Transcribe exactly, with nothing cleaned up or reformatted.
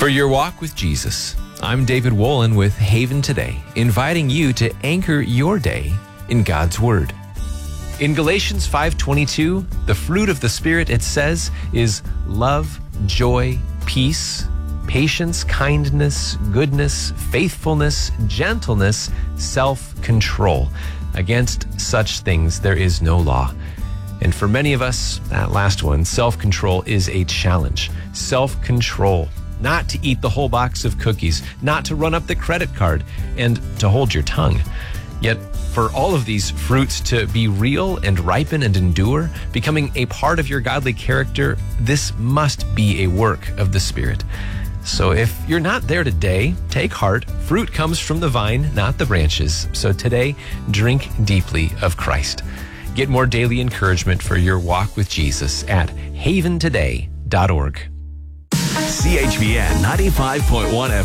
For your walk with Jesus, I'm David Wolin with Haven Today, inviting you to anchor your day in God's Word. In Galatians five twenty-two, the fruit of the Spirit, it says, is love, joy, peace, patience, kindness, goodness, faithfulness, gentleness, self-control. Against such things there is no law. And for many of us, that last one, self-control, is a challenge. Self-control. Not to eat the whole box of cookies, not to run up the credit card, and to hold your tongue. Yet, for all of these fruits to be real and ripen and endure, becoming a part of your godly character, this must be a work of the Spirit. So if you're not there today, take heart. Fruit comes from the vine, not the branches. So today, drink deeply of Christ. Get more daily encouragement for your walk with Jesus at haven today dot org. C H B N ninety-five point one F M.